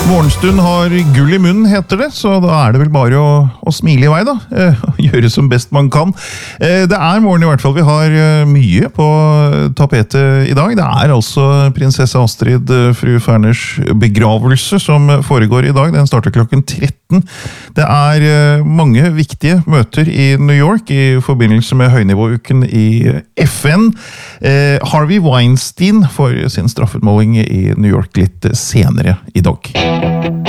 Morgenstund har gull I munnen, heter det, så da det vel bare å smile I vei da, gjøre som best man kan. Det morgen I hvert fall, vi har mye på tapetet I dag. Det altså prinsesse Astrid, fru Ferners begravelse som foregår I dag. Den starter klokken 13. Det mange viktige møter I New York I forbindelse med høynivåuken I FN. Harvey Weinstein får sin straffutmåling I New York litt senere I dag.